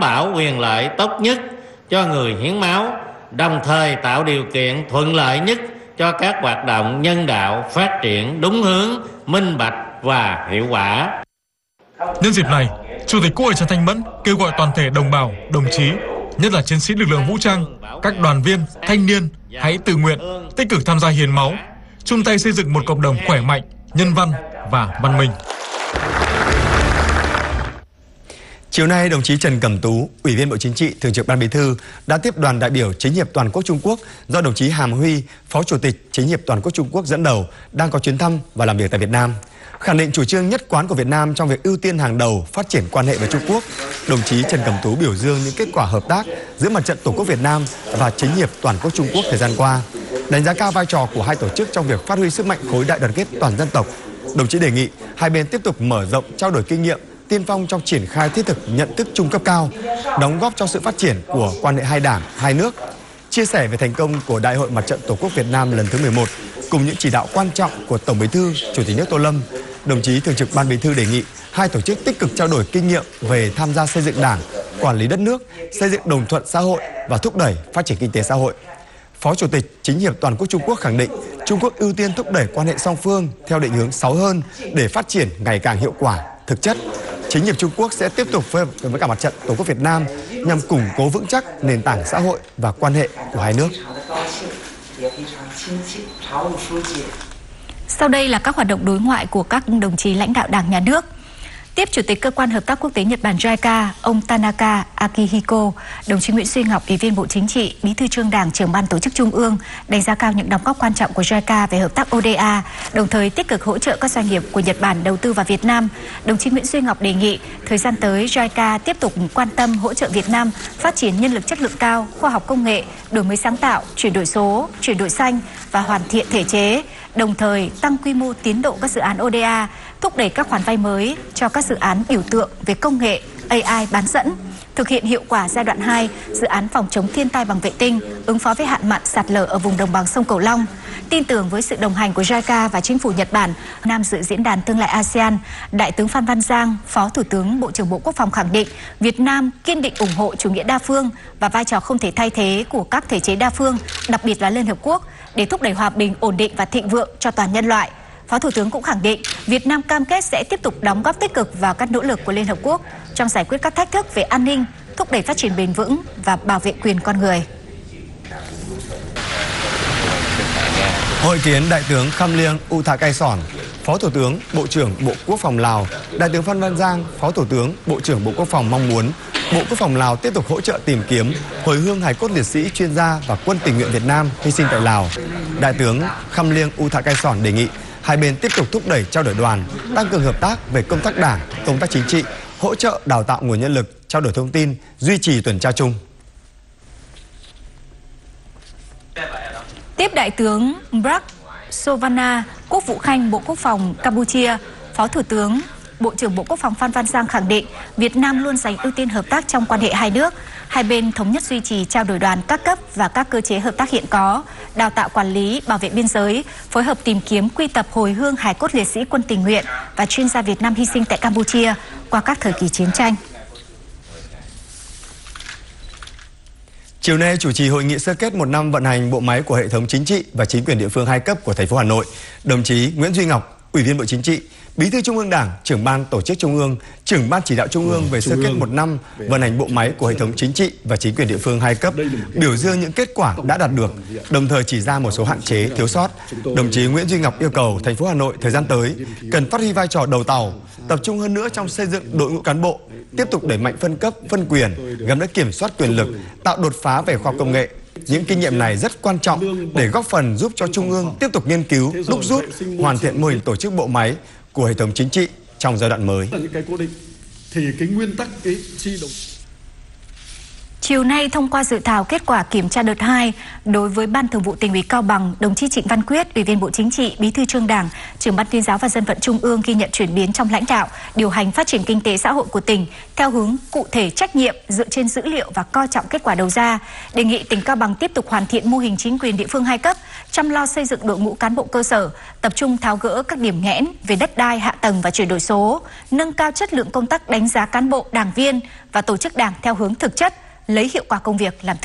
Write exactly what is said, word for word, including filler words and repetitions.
bảo quyền lợi tốt nhất cho người hiến máu, đồng thời tạo điều kiện thuận lợi nhất cho các hoạt động nhân đạo phát triển đúng hướng, minh bạch và hiệu quả. Nhân dịp này, Chủ tịch Quốc hội Trần Thanh Mẫn kêu gọi toàn thể đồng bào, đồng chí, nhất là chiến sĩ lực lượng vũ trang, các đoàn viên, thanh niên hãy tự nguyện, tích cực tham gia hiến máu, chung tay xây dựng một cộng đồng khỏe mạnh, nhân văn và văn minh. Chiều nay, đồng chí Trần Cẩm Tú, Ủy viên Bộ Chính trị, Thường trực Ban Bí thư đã tiếp đoàn đại biểu Chính hiệp Toàn quốc Trung Quốc do đồng chí Hàm Huy, Phó Chủ tịch Chính hiệp Toàn quốc Trung Quốc dẫn đầu, đang có chuyến thăm và làm việc tại Việt Nam. Khẳng định chủ trương nhất quán của Việt Nam trong việc ưu tiên hàng đầu phát triển quan hệ với Trung Quốc, đồng chí Trần Cẩm Tú biểu dương những kết quả hợp tác giữa Mặt trận Tổ quốc Việt Nam và Chính hiệp Toàn quốc Trung Quốc thời gian qua, đánh giá cao vai trò của hai tổ chức trong việc phát huy sức mạnh khối đại đoàn kết toàn dân tộc. Đồng chí đề nghị hai bên tiếp tục mở rộng trao đổi kinh nghiệm, tiên phong trong triển khai thiết thực nhận thức chung cấp cao, đóng góp cho sự phát triển của quan hệ hai đảng, hai nước. Chia sẻ về thành công của Đại hội Mặt trận Tổ quốc Việt Nam lần thứ mười một cùng những chỉ đạo quan trọng của Tổng Bí thư, Chủ tịch nước Tô Lâm, đồng chí Thường trực Ban Bí thư đề nghị hai tổ chức tích cực trao đổi kinh nghiệm về tham gia xây dựng Đảng, quản lý đất nước, xây dựng đồng thuận xã hội và thúc đẩy phát triển kinh tế xã hội. Phó Chủ tịch Chính hiệp Toàn quốc Trung Quốc khẳng định Trung Quốc ưu tiên thúc đẩy quan hệ song phương theo định hướng sáu hơn để phát triển ngày càng hiệu quả, thực chất. Chính hiệp Trung Quốc sẽ tiếp tục phối hợp với cả Mặt trận Tổ quốc Việt Nam nhằm củng cố vững chắc nền tảng xã hội và quan hệ của hai nước. Sau đây là các hoạt động đối ngoại của các đồng chí lãnh đạo Đảng, Nhà nước. Tiếp Chủ tịch Cơ quan Hợp tác Quốc tế Nhật Bản giai ca, ông Tanaka Akihiko, đồng chí Nguyễn Duy Ngọc, Ủy viên Bộ Chính trị, Bí thư Trung Đảng, Trưởng ban Tổ chức Trung ương, đánh giá cao những đóng góp quan trọng của giai ca về hợp tác o đê a, đồng thời tích cực hỗ trợ các doanh nghiệp của Nhật Bản đầu tư vào Việt Nam. Đồng chí Nguyễn Duy Ngọc đề nghị thời gian tới giai ca tiếp tục quan tâm hỗ trợ Việt Nam phát triển nhân lực chất lượng cao, khoa học công nghệ, đổi mới sáng tạo, chuyển đổi số, chuyển đổi xanh và hoàn thiện thể chế, đồng thời tăng quy mô tiến độ các dự án o đê a, thúc đẩy các khoản vay mới cho các dự án biểu tượng về công nghệ a i bán dẫn, thực hiện hiệu quả giai đoạn hai dự án phòng chống thiên tai bằng vệ tinh, ứng phó với hạn mặn sạt lở ở vùng đồng bằng sông Cửu Long. Tin tưởng với sự đồng hành của giai ca và chính phủ Nhật Bản, Nam dự diễn đàn tương lai a sê an, Đại tướng Phan Văn Giang, Phó Thủ tướng Bộ trưởng Bộ Quốc phòng khẳng định Việt Nam kiên định ủng hộ chủ nghĩa đa phương và vai trò không thể thay thế của các thể chế đa phương, đặc biệt là Liên Hợp Quốc, để thúc đẩy hòa bình, ổn định và thịnh vượng cho toàn nhân loại. Phó Thủ tướng cũng khẳng định Việt Nam cam kết sẽ tiếp tục đóng góp tích cực vào các nỗ lực của Liên Hợp Quốc trong giải quyết các thách thức về an ninh, thúc đẩy phát triển bền vững và bảo vệ quyền con người. Hội kiến Đại tướng Kham Liêng Uthakaisорn, Phó Thủ tướng, Bộ trưởng Bộ Quốc phòng Lào, Đại tướng Phan Văn Giang, Phó Thủ tướng, Bộ trưởng Bộ Quốc phòng mong muốn Bộ Quốc phòng Lào tiếp tục hỗ trợ tìm kiếm, hồi hương hài cốt liệt sĩ, chuyên gia và quân tình nguyện Việt Nam hy sinh tại Lào. Đại tướng Kham Liêng Uthakaisорn đề nghị hai bên tiếp tục thúc đẩy trao đổi đoàn, tăng cường hợp tác về công tác đảng, công tác chính trị, hỗ trợ đào tạo nguồn nhân lực, trao đổi thông tin, duy trì tuần tra chung. Tiếp Đại tướng Prak Sokhonn, Quốc vụ Khanh Bộ Quốc phòng Campuchia, Phó Thủ tướng, Bộ trưởng Bộ Quốc phòng Phan Văn Giang khẳng định Việt Nam luôn dành ưu tiên hợp tác trong quan hệ hai nước. Hai bên thống nhất duy trì trao đổi đoàn các cấp và các cơ chế hợp tác hiện có, đào tạo quản lý, bảo vệ biên giới, phối hợp tìm kiếm quy tập hồi hương hài cốt liệt sĩ quân tình nguyện và chuyên gia Việt Nam hy sinh tại Campuchia qua các thời kỳ chiến tranh. Chiều nay chủ trì hội nghị sơ kết một năm vận hành bộ máy của hệ thống chính trị và chính quyền địa phương hai cấp của thành phố Hà Nội, đồng chí Nguyễn Duy Ngọc, Ủy viên Bộ Chính trị, Bí thư Trung ương Đảng, Trưởng ban Tổ chức Trung ương, Trưởng ban Chỉ đạo Trung ương về sơ kết một năm vận hành bộ máy của hệ thống chính trị và chính quyền địa phương hai cấp, biểu dương những kết quả đã đạt được, đồng thời chỉ ra một số hạn chế, thiếu sót. Đồng chí Nguyễn Duy Ngọc yêu cầu thành phố Hà Nội thời gian tới cần phát huy vai trò đầu tàu, tập trung hơn nữa trong xây dựng đội ngũ cán bộ, tiếp tục đẩy mạnh phân cấp, phân quyền, gắn với kiểm soát quyền lực, tạo đột phá về khoa học công nghệ. Những kinh nghiệm này rất quan trọng để góp phần giúp cho Trung ương tiếp tục nghiên cứu, đúc rút, hoàn thiện mô hình tổ chức bộ máy của hệ thống chính trị trong giai đoạn mới. Chiều nay thông qua dự thảo kết quả kiểm tra đợt hai đối với Ban Thường vụ Tỉnh ủy Cao Bằng, đồng chí Trịnh Văn Quyết, Ủy viên Bộ Chính trị, Bí thư Trung Đảng, Trưởng ban Tuyên giáo và Dân vận Trung ương ghi nhận chuyển biến trong lãnh đạo, điều hành phát triển kinh tế xã hội của tỉnh theo hướng cụ thể, trách nhiệm, dựa trên dữ liệu và coi trọng kết quả đầu ra. Đề nghị tỉnh Cao Bằng tiếp tục hoàn thiện mô hình chính quyền địa phương hai cấp, chăm lo xây dựng đội ngũ cán bộ cơ sở, tập trung tháo gỡ các điểm nghẽn về đất đai, hạ tầng và chuyển đổi số, nâng cao chất lượng công tác đánh giá cán bộ, đảng viên và tổ chức đảng theo hướng thực chất, lấy hiệu quả công việc làm